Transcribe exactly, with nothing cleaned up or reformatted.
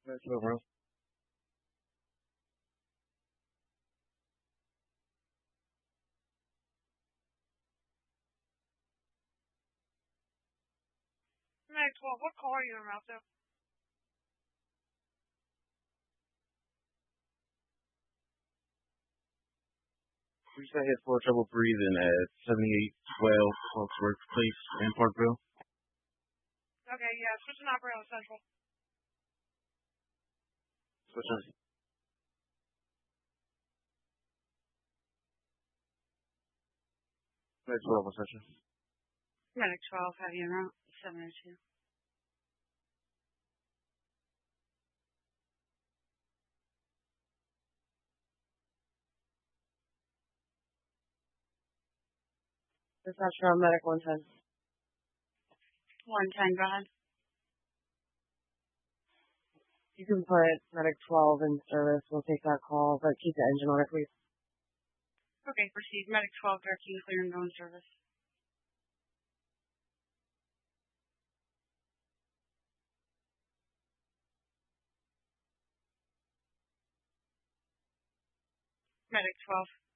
That's no, bro. Medic twelve, what call are you en route to? We just got hit for trouble breathing at seventy-eight twelve Folksworth Place in Parkville. Okay, yeah, switch an operator on Central. Switch on. Medic twelve on Central. Medic twelve, have you en route? seven oh two. Dispatcher on Medic one ten. one ten, go ahead. You can put Medic twelve in service. We'll take that call, but keep the engine on it, please. Okay, proceed. Medic twelve, directing clear and go in service. Medic twelve.